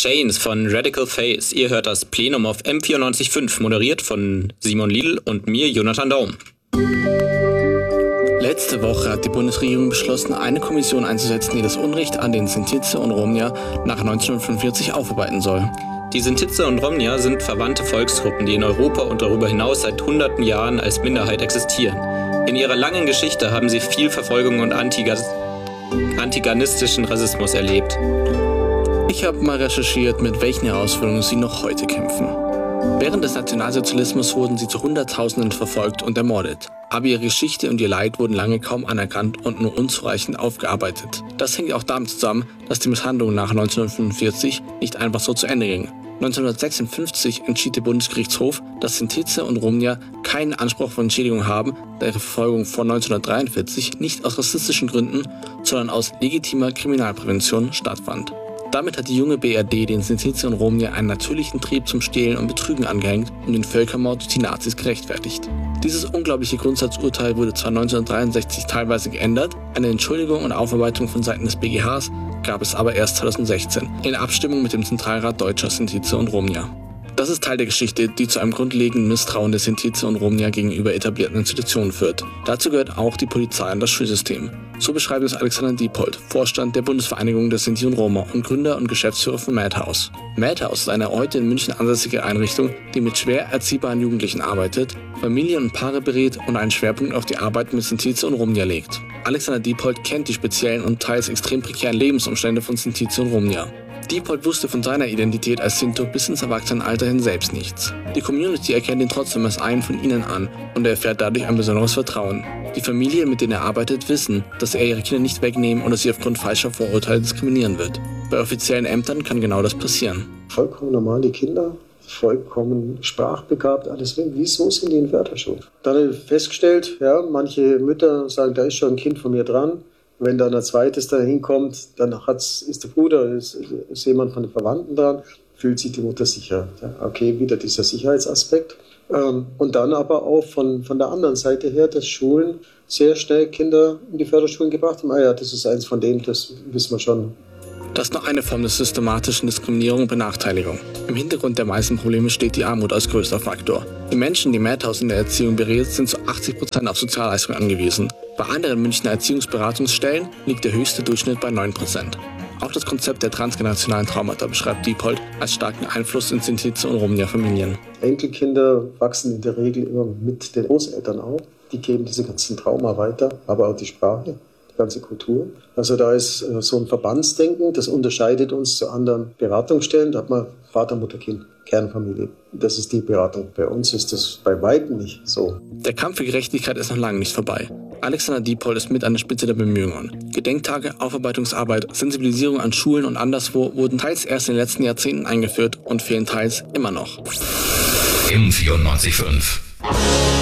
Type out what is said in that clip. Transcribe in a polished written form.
Chains von Radical Face. Ihr hört das Plenum auf M94.5, moderiert von Simon Liedl und mir, Jonathan Daum. Letzte Woche hat die Bundesregierung beschlossen, eine Kommission einzusetzen, die das Unrecht an den Sintize und Romnia nach 1945 aufarbeiten soll. Die Sintize und Romnia sind verwandte Volksgruppen, die in Europa und darüber hinaus seit hunderten Jahren als Minderheit existieren. In ihrer langen Geschichte haben sie viel Verfolgung und antiganistischen Rassismus erlebt. Ich habe mal recherchiert, mit welchen Herausforderungen sie noch heute kämpfen. Während des Nationalsozialismus wurden sie zu Hunderttausenden verfolgt und ermordet. Aber ihre Geschichte und ihr Leid wurden lange kaum anerkannt und nur unzureichend aufgearbeitet. Das hängt auch damit zusammen, dass die Misshandlung nach 1945 nicht einfach so zu Ende ging. 1956 entschied der Bundesgerichtshof, dass Sintize und Romnia keinen Anspruch auf Entschädigung haben, da ihre Verfolgung vor 1943 nicht aus rassistischen Gründen, sondern aus legitimer Kriminalprävention stattfand. Damit hat die junge BRD den Sintize und Romnia einen natürlichen Trieb zum Stehlen und Betrügen angehängt und den Völkermord durch die Nazis gerechtfertigt. Dieses unglaubliche Grundsatzurteil wurde zwar 1963 teilweise geändert, eine Entschuldigung und Aufarbeitung von Seiten des BGHs gab es aber erst 2016, in Abstimmung mit dem Zentralrat Deutscher Sintize und Romnia. Das ist Teil der Geschichte, die zu einem grundlegenden Misstrauen der Sintize und Romnia gegenüber etablierten Institutionen führt. Dazu gehört auch die Polizei und das Schulsystem. So beschreibt es Alexander Diepold, Vorstand der Bundesvereinigung der Sinti und Roma und Gründer und Geschäftsführer von Madhouse. Madhouse ist eine heute in München ansässige Einrichtung, die mit schwer erziehbaren Jugendlichen arbeitet, Familien und Paare berät und einen Schwerpunkt auf die Arbeit mit Sintize und Romnia legt. Alexander Diepold kennt die speziellen und teils extrem prekären Lebensumstände von Sintize und Romnia. Diepold wusste von seiner Identität als Sinto bis ins Erwachsenenalter hin selbst nichts. Die Community erkennt ihn trotzdem als einen von ihnen an und er erfährt dadurch ein besonderes Vertrauen. Die Familien, mit denen er arbeitet, wissen, dass er ihre Kinder nicht wegnehmen oder sie aufgrund falscher Vorurteile diskriminieren wird. Bei offiziellen Ämtern kann genau das passieren. Vollkommen normale Kinder, vollkommen sprachbegabt, alles. Wieso sind die in Wörterschule? Dann festgestellt, ja, manche Mütter sagen, da ist schon ein Kind von mir dran. Wenn dann ein zweites da hinkommt, dann ist der Bruder, ist jemand von den Verwandten dran, fühlt sich die Mutter sicher. Ja, okay, wieder dieser Sicherheitsaspekt. Und dann aber auch von der anderen Seite her, dass Schulen sehr schnell Kinder in die Förderschulen gebracht haben. Ah ja, das ist eins von denen, das wissen wir schon. Das ist noch eine Form der systematischen Diskriminierung und Benachteiligung. Im Hintergrund der meisten Probleme steht die Armut als größter Faktor. Die Menschen, die Madhouse in der Erziehung berät, sind zu 80% auf Sozialleistungen angewiesen. Bei anderen Münchner Erziehungsberatungsstellen liegt der höchste Durchschnitt bei 9%. Auch das Konzept der transgenerationalen Traumata beschreibt Diepold als starken Einfluss in Sintize und Romnia-Familien. Enkelkinder wachsen in der Regel immer mit den Großeltern auf. Die geben diese ganzen Trauma weiter, aber auch die Sprache, die ganze Kultur. Also da ist so ein Verbandsdenken, das unterscheidet uns zu anderen Beratungsstellen. Da hat man Vater, Mutter, Kind, Kernfamilie. Das ist die Beratung. Bei uns ist das bei weitem nicht so. Der Kampf für Gerechtigkeit ist noch lange nicht vorbei. Alexander Diepold ist mit an der Spitze der Bemühungen. Gedenktage, Aufarbeitungsarbeit, Sensibilisierung an Schulen und anderswo wurden teils erst in den letzten Jahrzehnten eingeführt und fehlen teils immer noch. M94.5